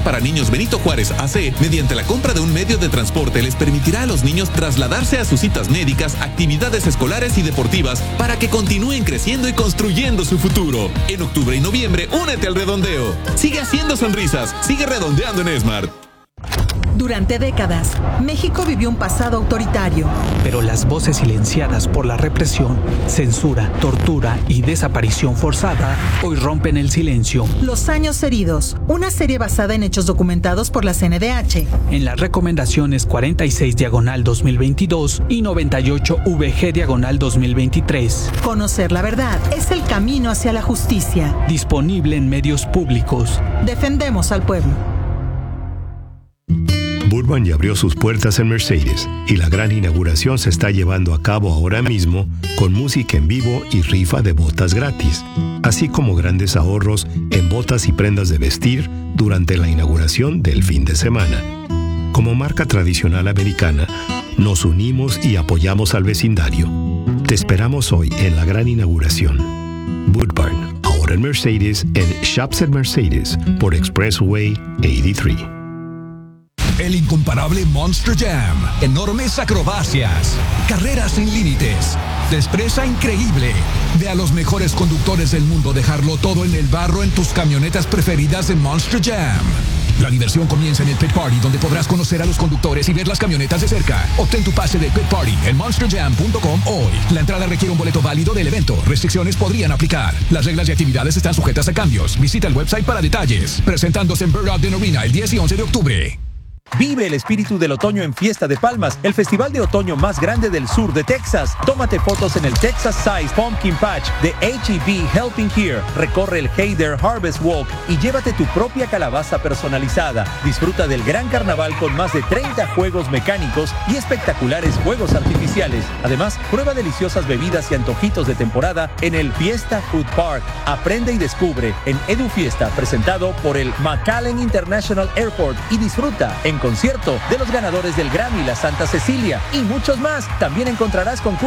para Niños Benito Juárez AC, mediante la compra de un medio de transporte, les permitirá a los niños trasladarse a sus citas médicas, actividades escolares y deportivas para que continúen creciendo y construyendo su futuro. En octubre y noviembre, únete al redondeo. Sigue haciendo sonrisas, sigue redondeando en Smart. Durante décadas, México vivió un pasado autoritario. Pero las voces silenciadas por la represión, censura, tortura y desaparición forzada hoy rompen el silencio. Los años heridos, una serie basada en hechos documentados por la CNDH. En las recomendaciones 46/2022 y 98/VG/2023. Conocer la verdad es el camino hacia la justicia. Disponible en medios públicos. Defendemos al pueblo. Burbank ya abrió sus puertas en Mercedes y la gran inauguración se está llevando a cabo ahora mismo con música en vivo y rifa de botas gratis, así como grandes ahorros en botas y prendas de vestir durante la inauguración del fin de semana. Como marca tradicional americana, nos unimos y apoyamos al vecindario. Te esperamos hoy en la gran inauguración. Burbank, ahora en Mercedes, en Shops at Mercedes por Expressway 83. El incomparable Monster Jam. Enormes acrobacias. Carreras sin límites. Destreza increíble. Ve a los mejores conductores del mundo dejarlo todo en el barro en tus camionetas preferidas de Monster Jam. La diversión comienza en el Pit Party, donde podrás conocer a los conductores y ver las camionetas de cerca. Obtén tu pase de Pit Party en monsterjam.com hoy. La entrada requiere un boleto válido del evento. Restricciones podrían aplicar. Las reglas y actividades están sujetas a cambios. Visita el website para detalles. Presentándose en Bird Ogden Arena el 10 y 11 de octubre. Vive el espíritu del otoño en Fiesta de Palmas, el festival de otoño más grande del sur de Texas. Tómate fotos en el Texas Size Pumpkin Patch de H-E-B Helping Here. Recorre el Hayder Harvest Walk y llévate tu propia calabaza personalizada. Disfruta del gran carnaval con más de 30 juegos mecánicos y espectaculares juegos artificiales. Además, prueba deliciosas bebidas y antojitos de temporada en el Fiesta Food Park. Aprende y descubre en Edu Fiesta, presentado por el McAllen International Airport, y disfruta en concierto de los ganadores del Grammy, la Santa Cecilia y muchos más. También encontrarás concursos